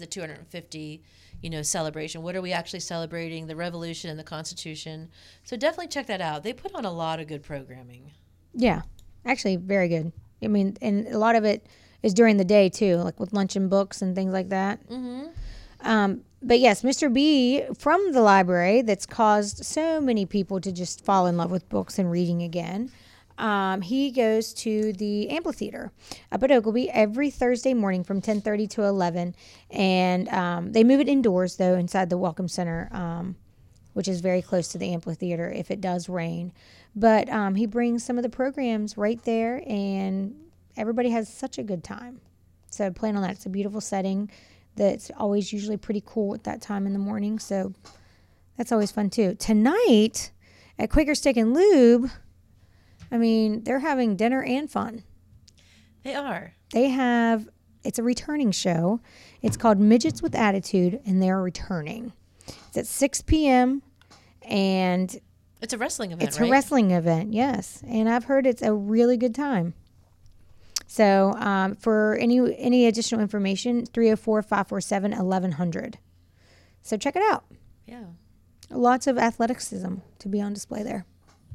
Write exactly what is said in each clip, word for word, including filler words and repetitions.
the two hundred fifty, you know, celebration. What are we actually celebrating? The Revolution and the Constitution. So definitely check that out. They put on a lot of good programming. Yeah, actually, very good. I mean, and a lot of it is during the day too, like with lunch and books and things like that. Mm-hmm. Um, but yes, Mister B from the library that's caused so many people to just fall in love with books and reading again. Um, he goes to the amphitheater up at Oglebay every Thursday morning from ten thirty to eleven. And um, they move it indoors, though, inside the Welcome Center, um, which is very close to the amphitheater if it does rain. But um, he brings some of the programs right there, and everybody has such a good time. So plan on that. It's a beautiful setting that's always usually pretty cool at that time in the morning. So that's always fun, too. Tonight at Quaker Steak and Lube, I mean, they're having dinner and fun. They are. They have, it's a returning show. It's called Midgets with Attitude, and they're returning. It's at six p.m., and it's a wrestling event, it's right? a wrestling event, yes. And I've heard it's a really good time. So um, for any any additional information, three oh four, five four seven, eleven hundred. So check it out. Yeah. Lots of athleticism to be on display there.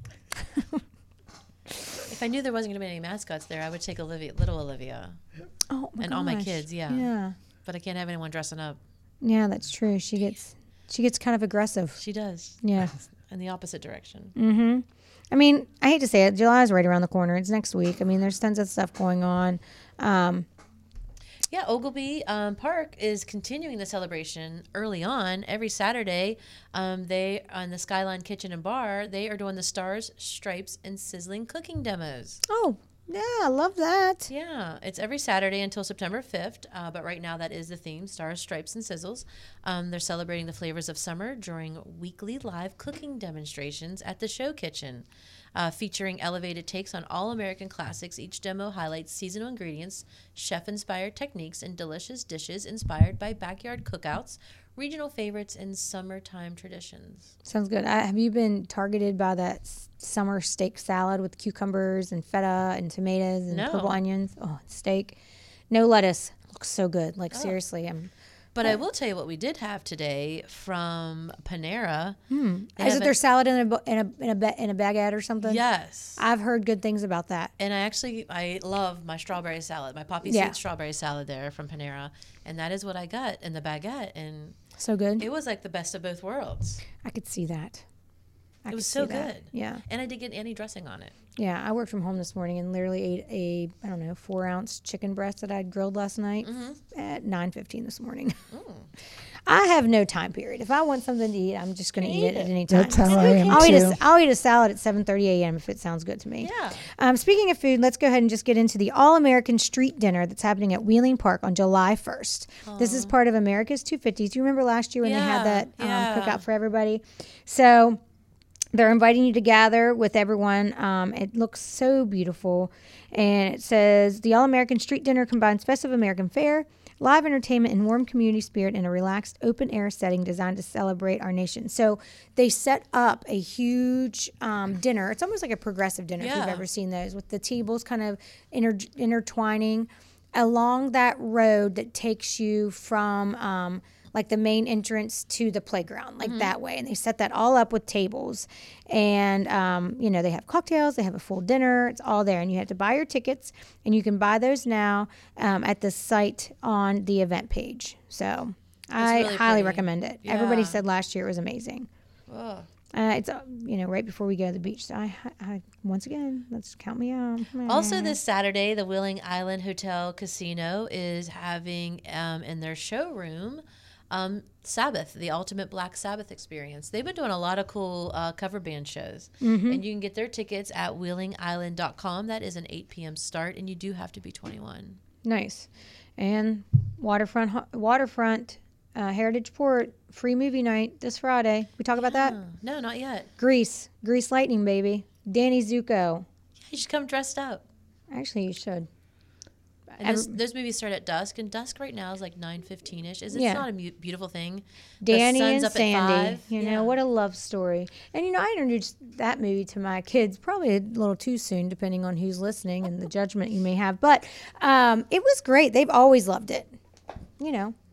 If I knew there wasn't going to be any mascots there, I would take Olivia, little Olivia. Oh, my And gosh. all my kids, yeah. Yeah. But I can't have anyone dressing up. Yeah, that's true. She gets she gets kind of aggressive. She does. Yeah. In the opposite direction. Mm-hmm. I mean, I hate to say it, July's right around the corner. It's next week. I mean, there's tons of stuff going on. Um, yeah, Oglebay um, Park is continuing the celebration early on. Every Saturday, um, they on the Skyline Kitchen and Bar, they are doing the Stars, Stripes, and Sizzling cooking demos. oh, yeah, I love that. Yeah, it's every Saturday until September fifth, uh, but right now that is the theme, Stars, Stripes, and Sizzles. Um, they're celebrating the flavors of summer during weekly live cooking demonstrations at the Show Kitchen, uh, featuring elevated takes on all American classics. Each demo highlights seasonal ingredients, chef-inspired techniques, and delicious dishes inspired by backyard cookouts, regional favorites, and summertime traditions. Sounds good. I, have you been targeted by that s- summer steak salad with cucumbers and feta and tomatoes and No. purple onions? Oh, steak. No lettuce. Looks so good. Like, Oh. seriously. I'm, But I will tell you what we did have today from Panera. hmm. They Is have it their an- salad in a, bu- in a, in a, ba- in a baguette or something? Yes. I've heard good things about that. And I actually, I love my strawberry salad, my poppy Yeah. seed strawberry salad there from Panera. And that is what I got in the baguette. And So good. it was like the best of both worlds. I could see that. I It was could so see that. good. Yeah. And I did get any dressing on it. Yeah, I worked from home this morning and literally ate a, I don't know, four ounce chicken breast that I'd grilled last night Mm-hmm. at nine fifteen this morning. Mm. I have no time period. If I want something to eat, I'm just going to eat Eat it at it. any time. That's how I am I'll eat, a, too. I'll eat a salad at seven thirty a.m. if it sounds good to me. Yeah. Um, speaking of food, let's go ahead and just get into the All-American Street Dinner that's happening at Wheeling Park on July first. This is part of America's two fifties. Do you remember last year when they had Yeah, that um, yeah. cookout for everybody? So they're inviting you to gather with everyone. Um, it looks so beautiful. And it says, the All-American Street Dinner combines festive American fare, live entertainment, and warm community spirit in a relaxed open-air setting designed to celebrate our nation. So they set up a huge um, dinner. It's almost like a progressive dinner if you've Yeah. ever seen those, with the tables kind of inter- intertwining along that road that takes you from um, like the main entrance to the playground, like that way. And they set that all up with tables. And, um, you know, they have cocktails, they have a full dinner, it's all there. And you have to buy your tickets, and you can buy those now um, at the site on the event page. So I really highly pretty. recommend it. Everybody Yeah. said last year it was amazing. Oh. Uh, it's, uh, you know, right before we go to the beach. So I, I, once again, let's count me out. Also, this Saturday, the Wheeling Island Hotel Casino is having um, in their showroom um, Sabbath, the Ultimate Black Sabbath Experience. They've been doing a lot of cool uh, cover band shows, Mm-hmm. and you can get their tickets at wheeling island dot com. That is an eight p.m. start, and you do have to be twenty-one. Nice. And waterfront, ho- waterfront, uh, Heritage Port, free movie night this Friday. We talk about that? Oh, no, not yet. Grease, Grease Lightning, baby. Danny Zuko. You should come dressed up. Actually, you should. And this, those movies start at dusk, and dusk right now is like nine fifteen ish. Is it Yeah. not a mu- beautiful thing? Danny the sun's and up Sandy. At five. You know, Yeah. what a love story. And, you know, I introduced that movie to my kids probably a little too soon, depending on who's listening and the judgment you may have. But um, it was great. They've always loved it. You know,